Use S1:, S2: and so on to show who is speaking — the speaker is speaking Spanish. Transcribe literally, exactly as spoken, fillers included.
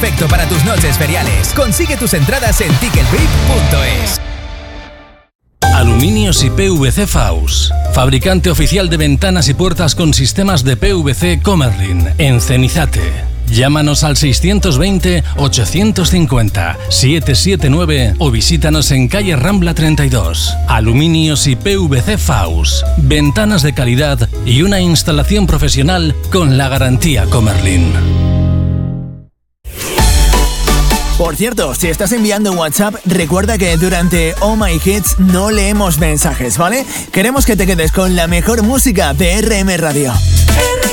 S1: perfecto para tus noches feriales. Consigue tus entradas en ticketbip punto es.
S2: Aluminios y P V C Faus, fabricante oficial de ventanas y puertas con sistemas de P V C Comerlin, en Cenizate. Llámanos al seiscientos veinte, ochocientos cincuenta, setecientos setenta y nueve o visítanos en calle Rambla treinta y dos. Aluminios y P V C Faus, ventanas de calidad y una instalación profesional con la garantía Comerlin.
S3: Por cierto, si estás enviando WhatsApp, recuerda que durante Oh My Hits no leemos mensajes, ¿vale? Queremos que te quedes con la mejor música de R M Radio.